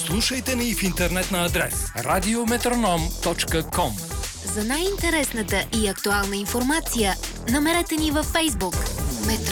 Слушайте ни в интернет на адрес radiometronom.com. За най-интересната и актуална информация намерете ни във Фейсбук. Метро.